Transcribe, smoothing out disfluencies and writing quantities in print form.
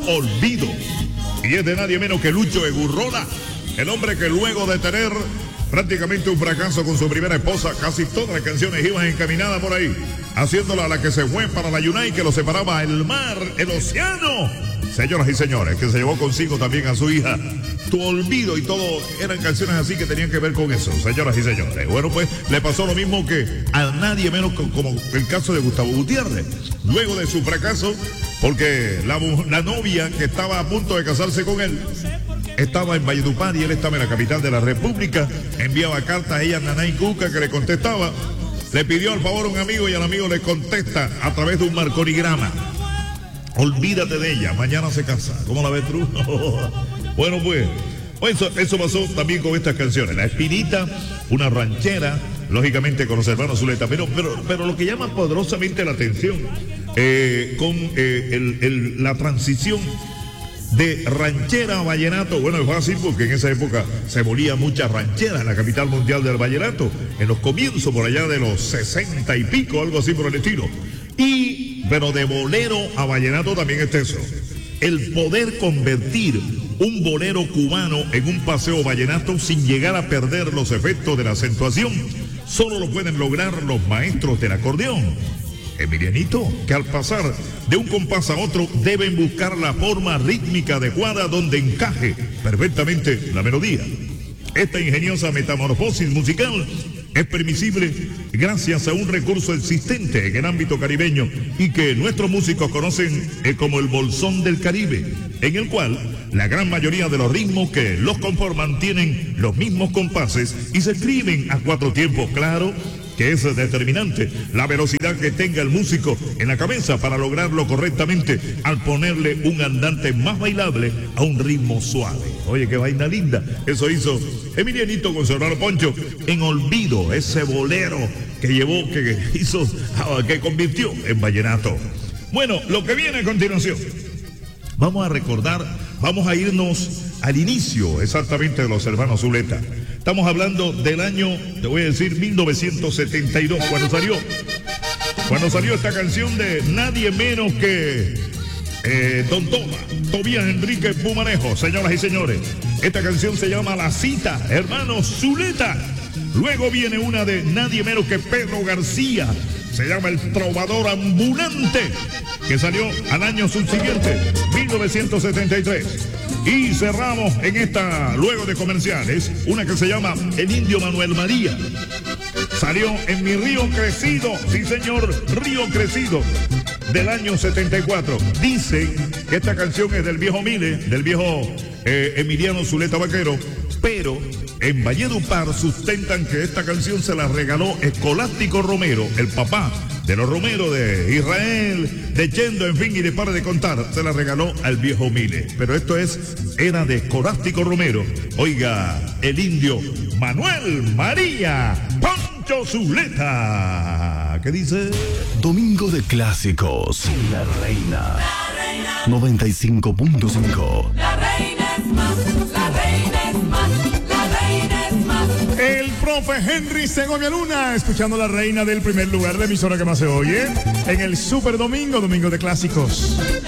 olvido. Y es de nadie menos que Lucho Egurrola, el hombre que luego de tener prácticamente un fracaso con su primera esposa, casi todas las canciones iban encaminadas por ahí, haciéndola a la que se fue para la Yunay, que lo separaba el mar, el océano. Señoras y señores, que se llevó consigo también a su hija, Tu Olvido, y todo eran canciones así que tenían que ver con eso, señoras y señores. Bueno, pues le pasó lo mismo que a nadie menos como el caso de Gustavo Gutiérrez. Luego de su fracaso, porque la novia que estaba a punto de casarse con él estaba en Valledupar y él estaba en la capital de la República, enviaba cartas a ella, Nanay Cuca, que le contestaba, le pidió al favor a un amigo y el amigo le contesta a través de un marconigrama. Olvídate de ella, mañana se casa. ¿Cómo la ves tú? Bueno, pues, eso pasó también con estas canciones. La Espinita, una ranchera, lógicamente con los hermanos Zuleta, pero lo que llama poderosamente la atención con la transición de ranchera a vallenato. Bueno, es fácil porque en esa época se molía muchas rancheras en la capital mundial del vallenato, en los comienzos por allá de los 60 y pico, algo así por el estilo. Pero de bolero a vallenato también es eso. El poder convertir un bolero cubano en un paseo vallenato sin llegar a perder los efectos de la acentuación, solo lo pueden lograr los maestros del acordeón. Emilianito, que al pasar de un compás a otro deben buscar la forma rítmica adecuada donde encaje perfectamente la melodía. Esta ingeniosa metamorfosis musical es permisible gracias a un recurso existente en el ámbito caribeño y que nuestros músicos conocen como el bolsón del Caribe, en el cual la gran mayoría de los ritmos que los conforman tienen los mismos compases y se escriben a 4 tiempos, claro, que es determinante la velocidad que tenga el músico en la cabeza para lograrlo correctamente al ponerle un andante más bailable a un ritmo suave. Oye, qué vaina linda. Eso hizo Emilianito con su hermano Poncho en Olvido, ese bolero que convirtió en vallenato. Bueno, lo que viene a continuación, vamos a recordar, vamos a irnos al inicio exactamente de los hermanos Zuleta. Estamos hablando del año, te voy a decir, 1972, cuando salió esta canción de nadie menos que Don Tobías Enrique Pumarejo. Señoras y señores, esta canción se llama La Cita, hermanos Zuleta. Luego viene una de nadie menos que Pedro García, se llama El Trovador Ambulante, que salió al año subsiguiente, 1973. Y cerramos en esta, luego de comerciales, una que se llama El Indio Manuel María. Salió en Mi Río Crecido, sí señor, Río Crecido, del año 74. Dicen que esta canción es del viejo Emiliano Zuleta Vaquero, pero en Valledupar sustentan que esta canción se la regaló Escolástico Romero, el papá de los Romero, de Israel, de Chendo, en fin, y de para de contar, se la regaló al viejo Mile. Pero esto era de Escolástico Romero. Oiga, el Indio Manuel María, Poncho Zuleta. ¿Qué dice? Domingo de Clásicos. La Reina. 95.5. La reina es más, la reina es más, la reina es más. El profe Henry Segovia Luna, escuchando La Reina del primer lugar de emisora que más se oye, en el Super Domingo, Domingo de Clásicos.